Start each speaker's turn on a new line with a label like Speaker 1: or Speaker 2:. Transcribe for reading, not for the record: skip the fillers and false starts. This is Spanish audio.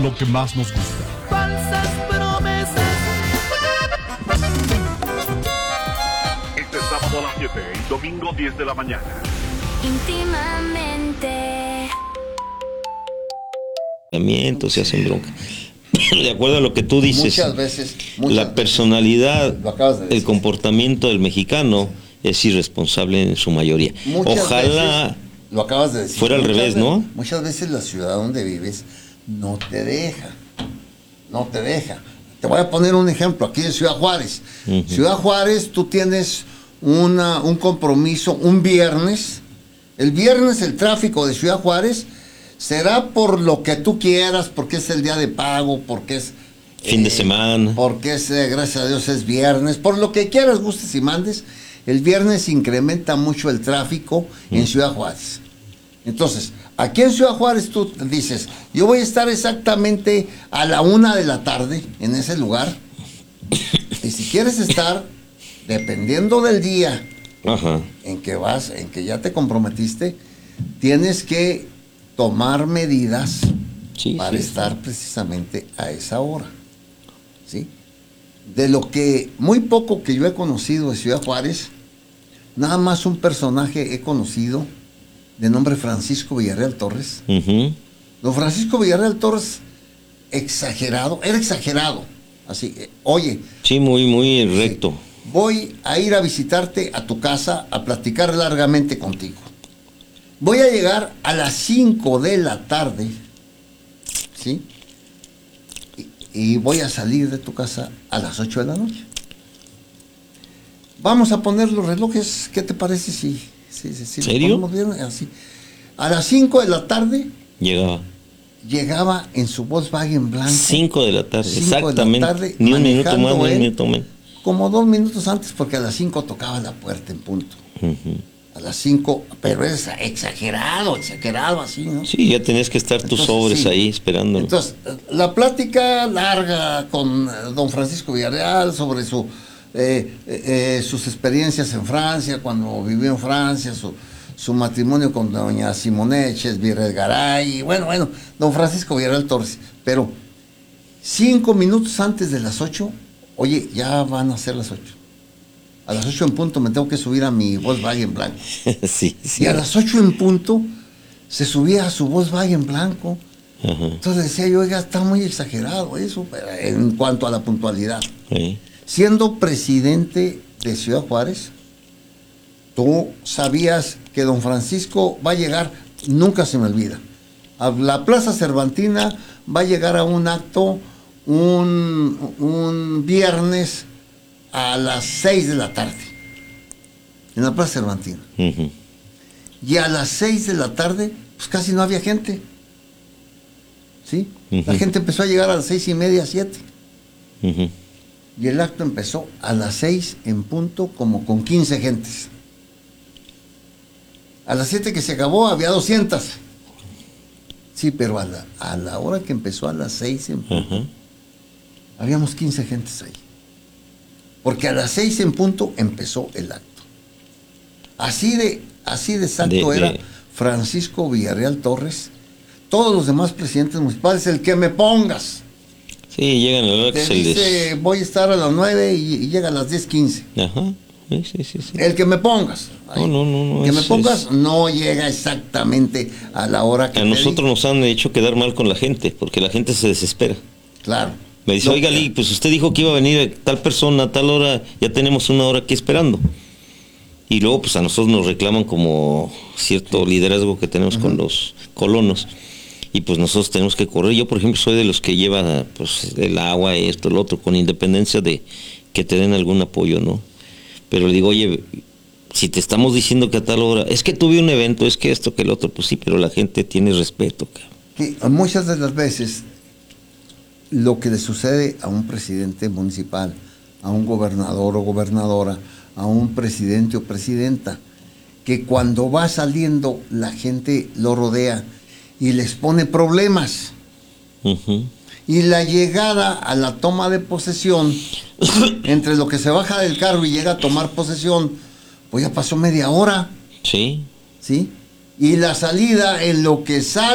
Speaker 1: lo que más nos gusta.
Speaker 2: Falsas promesas.
Speaker 3: Este sábado a las 7 y domingo 10 de la mañana.
Speaker 4: Íntimamente.
Speaker 5: Se hacen bronca. De acuerdo a lo que tú dices,
Speaker 6: muchas veces
Speaker 5: la personalidad,
Speaker 6: lo acabas de decir,
Speaker 5: el comportamiento del mexicano es irresponsable en su mayoría. Ojalá
Speaker 6: veces, lo acabas de decir,
Speaker 5: fuera al revés, ¿no?
Speaker 6: Muchas veces la ciudad donde vives no te deja. Te voy a poner un ejemplo aquí en Ciudad Juárez. Ciudad Juárez, tú tienes un compromiso un viernes. El viernes el tráfico de Ciudad Juárez será por lo que tú quieras, porque es el día de pago, porque es
Speaker 5: fin de semana,
Speaker 6: porque es, gracias a Dios, es viernes, por lo que quieras, gustes y mandes. El viernes incrementa mucho el tráfico en Ciudad Juárez. Entonces, aquí en Ciudad Juárez tú dices, yo voy a estar exactamente a la 1 de la tarde en ese lugar. Y si quieres estar, dependiendo del día en que vas, en que ya te comprometiste, tienes que tomar medidas para estar precisamente a esa hora. ¿Sí? De lo que muy poco que yo he conocido de Ciudad Juárez, nada más un personaje he conocido de nombre Francisco Villarreal Torres. Don Francisco Villarreal Torres, era exagerado. Así, oye.
Speaker 5: Sí, muy recto.
Speaker 6: Sí, voy a ir a visitarte a tu casa, a platicar largamente contigo. Voy a llegar a las 5 de la tarde, ¿sí? Y voy a salir de tu casa a las 8 de la noche. Vamos a poner los relojes, ¿qué te parece? Sí.
Speaker 5: ¿Serio?
Speaker 6: Bien, así. A las 5 de la tarde llegaba en su Volkswagen blanco.
Speaker 5: 5 de la tarde,
Speaker 6: 5
Speaker 5: exactamente.
Speaker 6: de la tarde,
Speaker 5: ni un minuto más, ni un minuto menos.
Speaker 6: Como 2 minutos antes, porque a las 5 tocaba la puerta en punto. A las 5, pero es exagerado así, ¿no?
Speaker 5: Sí, ya tenías que estar tus sobres ahí esperándolo.
Speaker 6: Entonces, la plática larga con don Francisco Villarreal sobre sus experiencias en Francia, cuando vivió en Francia, su matrimonio con doña Simoneches, Virregaray, y bueno, don Francisco Villarreal Torres. Pero 5 minutos antes de las 8, oye, ya van a ser las 8. A las 8 en punto me tengo que subir a mi Volkswagen blanco.
Speaker 5: Sí.
Speaker 6: Y a las 8 en punto se subía a su Volkswagen blanco. Entonces decía yo, oiga, está muy exagerado eso en cuanto a la puntualidad. Siendo presidente de Ciudad Juárez, tú sabías que don Francisco va a llegar, nunca se me olvida, a la Plaza Cervantina, va a llegar a un acto un viernes a las 6 de la tarde, en la Plaza Cervantina. Y a las 6 de la tarde, pues casi no había gente. ¿Sí? La gente empezó a llegar a las 6:30, 7. Y el acto empezó a las 6 en punto, como con 15 gentes. A las 7 que se acabó, había 200. Sí, pero a la hora que empezó, a las 6 en punto, habíamos 15 gentes ahí. Porque a las 6 en punto empezó el acto. Así de exacto era Francisco Villarreal Torres. Todos los demás presidentes municipales, el que me pongas.
Speaker 5: Sí, llegan a la hora que se
Speaker 6: dice, voy a estar a las 9 y llega a las 10:15.
Speaker 5: Sí.
Speaker 6: El que me pongas.
Speaker 5: No.
Speaker 6: Que me pongas no llega exactamente a la hora que
Speaker 5: a nosotros nos han hecho quedar mal con la gente, porque la gente se desespera.
Speaker 6: Claro.
Speaker 5: Me dice, oiga, Lee, pues usted dijo que iba a venir tal persona a tal hora, ya tenemos una hora aquí esperando. Y luego, pues a nosotros nos reclaman como cierto liderazgo que tenemos con los colonos. Y pues nosotros tenemos que correr. Yo, por ejemplo, soy de los que lleva pues el agua, esto, el otro, con independencia de que te den algún apoyo, ¿no? Pero le digo, oye, si te estamos diciendo que a tal hora, es que tuve un evento, es que esto, que el otro, pues sí, pero la gente tiene respeto.
Speaker 6: Sí, muchas de las veces lo que le sucede a un presidente municipal, a un gobernador o gobernadora, a un presidente o presidenta, que cuando va saliendo la gente lo rodea y les pone problemas. Y la llegada a la toma de posesión, entre lo que se baja del carro y llega a tomar posesión, pues ya pasó media hora.
Speaker 5: Sí.
Speaker 6: ¿Sí? Y la salida, en lo que sale